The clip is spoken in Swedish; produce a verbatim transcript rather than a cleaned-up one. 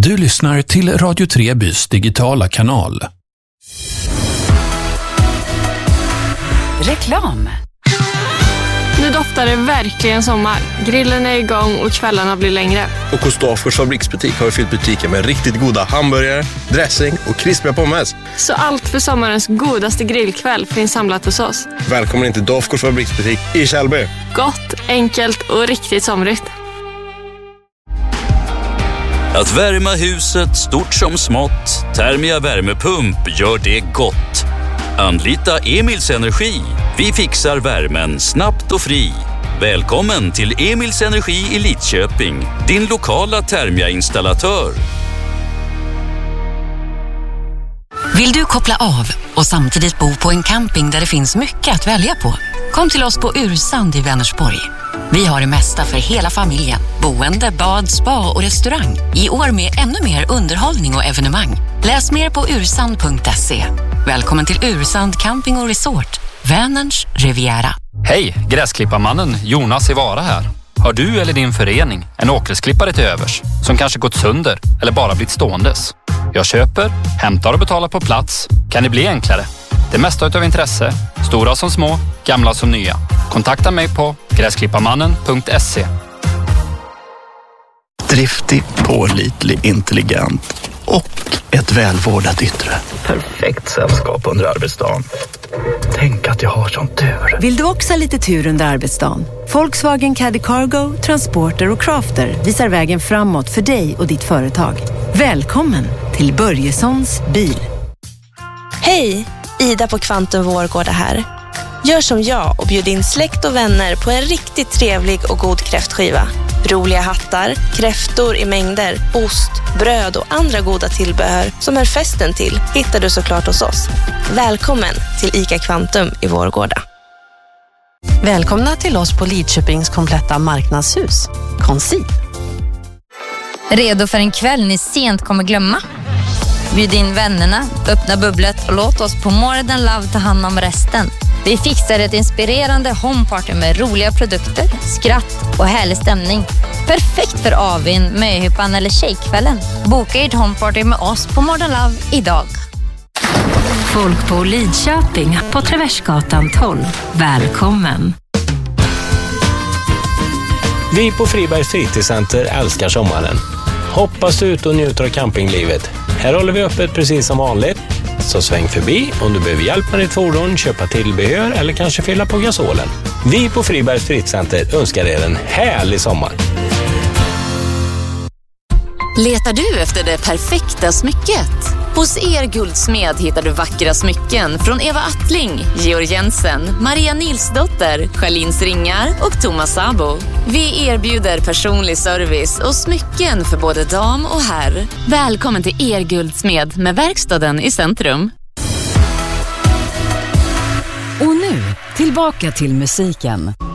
Du lyssnar till Radio Trebys digitala kanal. Reklam. Nu doftar det verkligen sommar. Grillen är igång och kvällarna blir längre. Och hos Dafgårds fabriksbutik har vi fyllt butiken med riktigt goda hamburgare, dressing och krispiga pommes. Så allt för sommarens godaste grillkväll finns samlat hos oss. Välkommen in till Dafgårds fabriksbutik i Kjellby. Gott, enkelt och riktigt somrigt. Att värma huset stort som smått, Thermia värmepump gör det gott. Anlita Emils Energi. Vi fixar värmen snabbt och fri. Välkommen till Emils Energi i Lidköping, din lokala Thermia-installatör. Vill du koppla av och samtidigt bo på en camping där det finns mycket att välja på? Kom till oss på Ursand i Vänersborg. Vi har det mesta för hela familjen. Boende, bad, spa och restaurang. I år med ännu mer underhållning och evenemang. Läs mer på ursand punkt se. Välkommen till Ursand Camping och Resort. Vänerns Riviera. Hej, gräsklipparmannen Jonas i Vara här. Har du eller din förening en åkersklippare till övers som kanske gått sönder eller bara blivit ståendes? Jag köper, hämtar och betalar på plats. Kan det bli enklare? Det mesta utav intresse, stora som små, gamla som nya. Kontakta mig på gräsklipparmannen punkt se. Driftig, pålitlig, intelligent och ett välvårdat yttre. Perfekt sällskap under arbetsdagen. Tänk att jag har sån tur. Vill du också ha lite tur under arbetsdagen? Volkswagen Caddy Cargo, Transporter och Crafter visar vägen framåt för dig och ditt företag. Välkommen till Börjessons bil. Hej, Ida på Kvantum Vårgårda här. Gör som jag och bjud in släkt och vänner på en riktigt trevlig och god kräftskiva. Roliga hattar, kräftor i mängder, ost, bröd och andra goda tillbehör som är festen till hittar du såklart hos oss. Välkommen till ICA Kvantum i Vårgårda. Välkomna till oss på Lidköpings kompletta marknadshus. Konsil. Redo för en kväll ni sent kommer glömma? Bjud in vännerna, öppna bubblet och låt oss på More Than Love ta hand om resten. Vi fixar ett inspirerande homeparty med roliga produkter, skratt och härlig stämning. Perfekt för avin, möhippan eller tjejkvällen. Boka ert homeparty med oss på More Than Love idag. Folk på Lidköping på Traversgatan tolv. Välkommen! Vi på Fribergs fritidscenter älskar sommaren. Hoppas ut och njuter av campinglivet. Här håller vi öppet precis som vanligt. Så sväng förbi om du behöver hjälp med ditt fordon, köpa tillbehör eller kanske fylla på gasolen. Vi på Fribergs fritidscenter önskar er en härlig sommar. Letar du efter det perfekta smycket? Hos Er Guldsmed hittar du vackra smycken från Eva Attling, Georg Jensen, Maria Nilsdotter, Charlins ringar och Thomas Sabo. Vi erbjuder personlig service och smycken för både dam och herr. Välkommen till Er Guldsmed med verkstaden i centrum. Och nu, tillbaka till musiken.